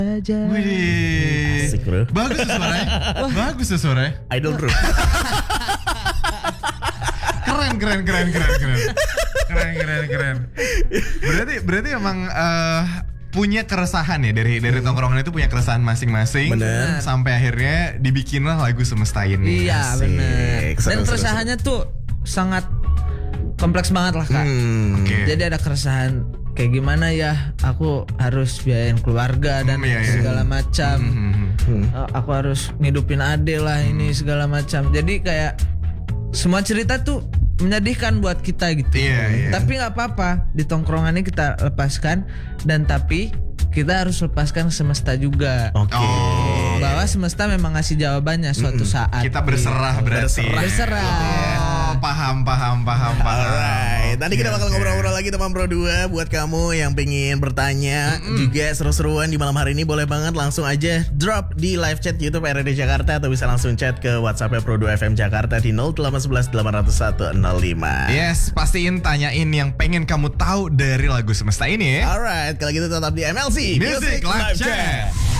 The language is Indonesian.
aja. Wih, Asik bro. bagus tuh suaranya. Bagus tuh suaranya. Idol bro. Keren. Berarti emang punya keresahan ya dari tongkrongan itu punya keresahan masing-masing. Bener. Sampai akhirnya dibikinlah lagu Semesta ini. Iya Asik. benar. Dan Seru. keresahannya tuh sangat kompleks banget lah Kak. Oke. Jadi ada keresahan kayak gimana ya, aku harus biayain keluarga dan Iya. segala macam. Hmm. Aku harus ngidupin ade lah ini segala macam. Jadi kayak semua cerita tuh menyedihkan buat kita gitu. Iya. Tapi nggak apa-apa, di tongkrongannya kita lepaskan, dan tapi kita harus lepaskan semesta juga. Oke. Oh. Bahwa semesta memang ngasih jawabannya suatu saat. Kita berserah berarti. Berserah. Oh, paham. Alright, nanti kita bakal Oke. ngobrol-ngobrol lagi teman Pro 2. Buat kamu yang pengen bertanya juga seru-seruan di malam hari ini, boleh banget langsung aja drop di live chat YouTube RRD Jakarta, atau bisa langsung chat ke WhatsApp Pro 2 FM Jakarta di 0811 801 05. Yes, pastiin tanyain yang pengen kamu tahu dari lagu Semesta ini ya. Alright, kalau gitu tetap di MLC Music Live Chat.